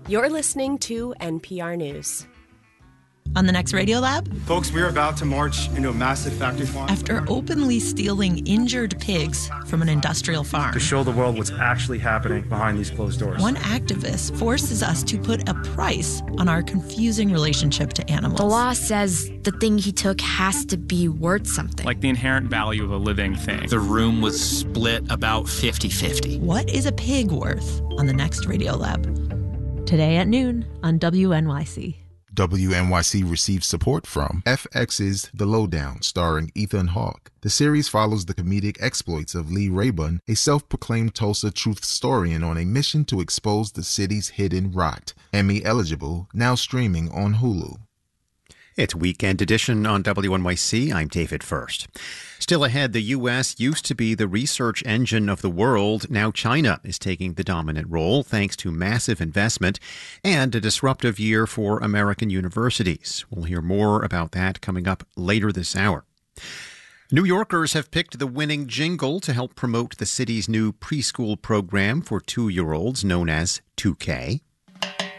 You're listening to NPR News. On the next Radiolab, folks, we're about to march into a massive factory farm. After openly stealing injured pigs from an industrial farm. To show the world what's actually happening behind these closed doors. One activist forces us to put a price on our confusing relationship to animals. The law says the thing he took has to be worth something. Like the inherent value of a living thing. The room was split about 50-50. What is a pig worth on the next Radiolab? Today at noon on WNYC. WNYC receives support from FX's The Lowdown, starring Ethan Hawke. The series follows the comedic exploits of Lee Rayburn, a self-proclaimed Tulsa truth historian on a mission to expose the city's hidden rot. Emmy eligible, now streaming on Hulu. It's Weekend Edition on WNYC. I'm David First. Still ahead, the U.S. used to be the research engine of the world. Now China is taking the dominant role thanks to massive investment and a disruptive year for American universities. We'll hear more about that coming up later this hour. New Yorkers have picked the winning jingle to help promote the city's new preschool program for 2-year-olds known as 2K.